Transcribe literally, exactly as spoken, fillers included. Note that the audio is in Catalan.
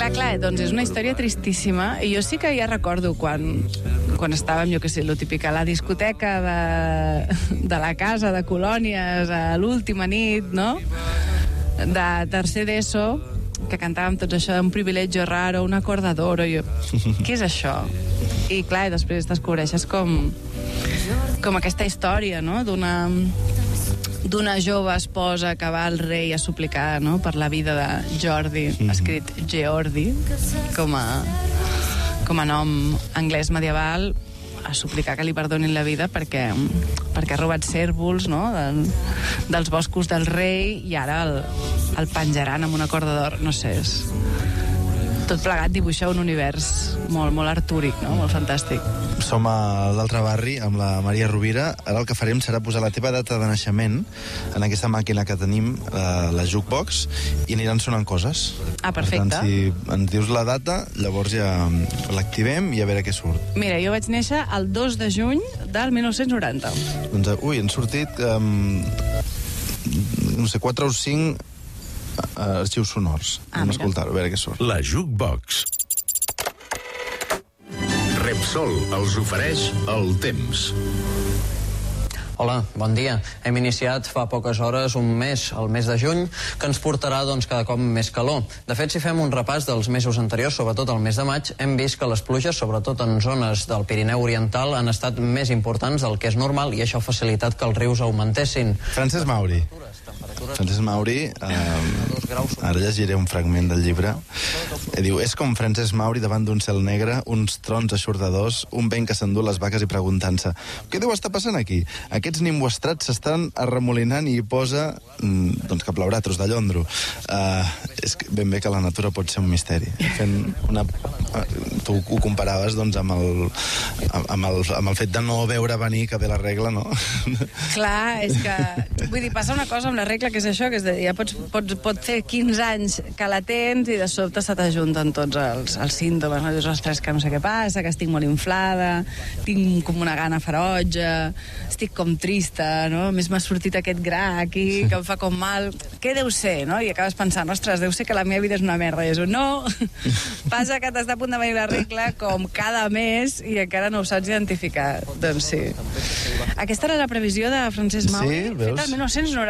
clar, doncs és una història tristíssima, i jo sí que ja recordo quan, quan estàvem, jo què sé, lo típic, a la discoteca de, de la casa de colònies a l'última nit, no?, de tercer d'ESO, que cantàvem tots això d'un privilegio raro, un acordador, jo, què és això? I clar, i després descobreixes com, com aquesta història, no?, d'una d'una jove esposa que va al rei a suplicar, no?, per la vida de Jordi, mm-hmm. escrit Geordi, com a, com a nom anglès medieval, a suplicar que li perdonin la vida perquè, perquè ha robat cérvols, no?, del, dels boscos del rei, i ara el, el penjaran amb una corda d'or. No sé, és... tot plegat dibuixa un univers molt, molt artúric, no?, molt fantàstic. Som a l'altre barri amb la Maria Rovira. Ara el que farem serà posar la teva data de naixement en aquesta màquina que tenim, la, la jukebox, i aniran sonant coses. Ah, perfecte. Per tant, si ens dius la data, llavors ja l'activem i a veure què surt. Mira, jo vaig néixer el dos de juny del mil nou-cents noranta. Doncs, ui, han sortit um, no sé, quatre o cinc uh, arxius sonors. Ah, Anem a mira. escoltar-ho, a veure què surt. La Jukebox. Repsol els ofereix el temps. Hola, bon dia. Hem iniciat fa poques hores un mes, el mes de juny, que ens portarà doncs, cada cop més calor. De fet, si fem un repàs dels mesos anteriors, sobretot el mes de maig, hem vist que les pluges, sobretot en zones del Pirineu Oriental, han estat més importants del que és normal, i això ha facilitat que els rius augmentessin. Francesc Mauri. Francesc Mauri, eh, ara llegiré un fragment del llibre. Eh, diu, és com Francesc Mauri davant d'un cel negre, uns trons eixordadors, un vent que s'endú les vaques i preguntant-se què deu estar passant aquí? Aquests nimboestrats s'estan arremolinant i hi posa mm, doncs que plourà tros de llondro. Eh, és que ben bé que la natura pot ser un misteri. Fent una... Tu ho comparaves doncs, amb, el, amb, el, amb el fet de no veure venir que ve la regla, no? Clar, és que... Vull dir, passa una cosa amb la regla, que és això, que és de, ja pots, pots, pot fer quinze anys que la tens i de sobte se t'ajunten tots els, els símptomes. No? Dius, ostres, que no sé què passa, que estic molt inflada, tinc com una gana ferotge, estic com trista, no? A més m'ha sortit aquest gra aquí, que em fa com mal. Què deu ser, no? I acabes pensant, ostres, deu ser que la meva vida és una merda. I és un no, passa que t'està a punt de venir la regla com cada mes i encara no ho saps identificar. Doncs sí. Aquesta era la previsió de Francesc Mauri, sí, veus? feta el mil nou-cents noranta.